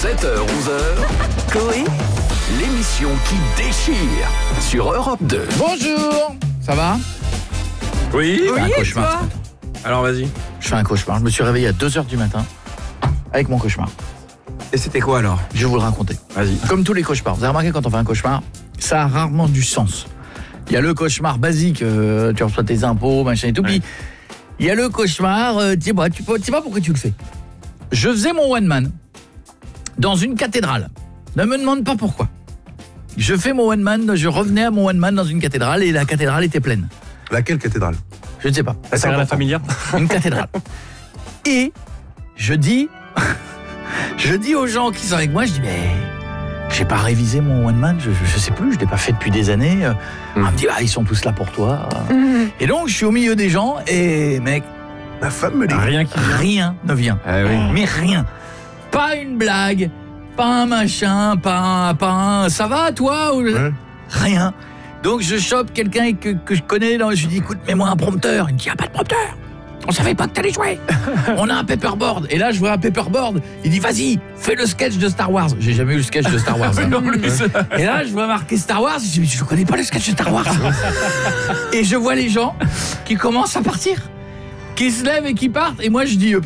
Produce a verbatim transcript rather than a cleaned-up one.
sept heures onze heures, Coé, l'émission qui déchire sur Europe deux. Bonjour, ça va? Oui, Je fais un cauchemar ce matin. Alors vas-y. Je fais un cauchemar, je me suis réveillé à deux heures du matin avec mon cauchemar. Et c'était quoi alors? Je vais vous le raconter. Vas-y. Comme tous les cauchemars, vous avez remarqué quand on fait un cauchemar, ça a rarement du sens. Il y a le cauchemar basique, euh, tu reçois tes impôts, machin et tout, Ouais. puis il y a le cauchemar, euh, tu sais pas, tu sais pas pourquoi tu le fais. Je faisais mon one man dans une cathédrale. Ne me demande pas pourquoi. Je fais mon one man, je revenais à mon one man dans une cathédrale et la cathédrale était pleine. Laquelle cathédrale? Je ne sais pas. Ça sert à la familia? Une cathédrale. Et je dis je dis aux gens qui sont avec moi, je dis mais j'ai pas révisé mon one man, je, je, je sais plus, je l'ai pas fait depuis des années. Mm. On me dit ah, ils sont tous là pour toi. Mm. Et donc je suis au milieu des gens et mec, Ma femme me dit. Rien qui vient. rien ne vient. Ah oui. Mais rien. Pas une blague, pas un machin, pas un, pas un ça va toi ou... Ouais. Rien. Donc je chope quelqu'un que, que je connais, là, je lui dis écoute, mets-moi un prompteur. Il me dit, il n'y a pas de prompteur. On savait pas que t'allais jouer. On a un paperboard. Et là, je vois un paperboard. Il dit vas-y, fais le sketch de Star Wars. J'ai jamais eu le sketch de Star Wars. Hein. Non, lui, c'est- Et là, je vois marqué Star Wars. Je dis je connais pas le sketch de Star Wars. Et je vois les gens qui commencent à partir, qui se lèvent et qui partent. Et moi, je dis